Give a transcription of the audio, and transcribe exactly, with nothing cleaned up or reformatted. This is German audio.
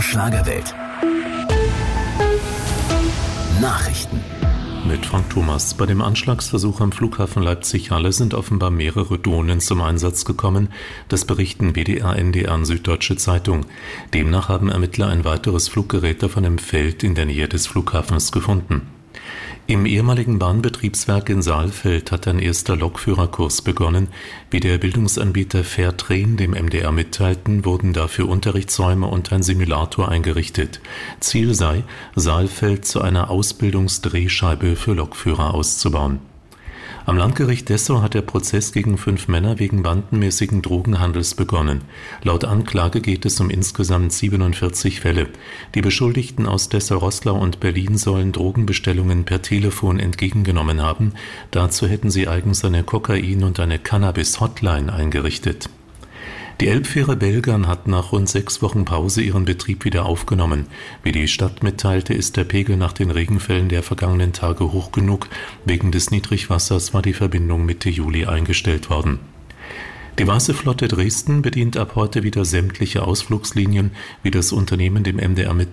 Schlagerwelt. Nachrichten. Mit Frank Thomas. Bei dem Anschlagsversuch am Flughafen Leipzig-Halle sind offenbar mehrere Drohnen zum Einsatz gekommen. Das berichten W D R, N D R und Süddeutsche Zeitung. Demnach haben Ermittler ein weiteres Fluggerät auf einem Feld in der Nähe des Flughafens gefunden. Im ehemaligen Bahnbetriebswerk in Saalfeld hat ein erster Lokführerkurs begonnen. Wie der Bildungsanbieter Fairtrain dem M D R mitteilten, wurden dafür Unterrichtsräume und ein Simulator eingerichtet. Ziel sei, Saalfeld zu einer Ausbildungsdrehscheibe für Lokführer auszubauen. Am Landgericht Dessau hat der Prozess gegen fünf Männer wegen bandenmäßigen Drogenhandels begonnen. Laut Anklage geht es um insgesamt siebenundvierzig Fälle. Die Beschuldigten aus Dessau-Roßlau und Berlin sollen Drogenbestellungen per Telefon entgegengenommen haben. Dazu hätten sie eigens eine Kokain- und eine Cannabis-Hotline eingerichtet. Die Elbfähre Belgern hat nach rund sechs Wochen Pause ihren Betrieb wieder aufgenommen. Wie die Stadt mitteilte, ist der Pegel nach den Regenfällen der vergangenen Tage hoch genug. Wegen des Niedrigwassers war die Verbindung Mitte Juli eingestellt worden. Die Weiße Flotte Dresden bedient ab heute wieder sämtliche Ausflugslinien, wie das Unternehmen dem M D R mitteilte.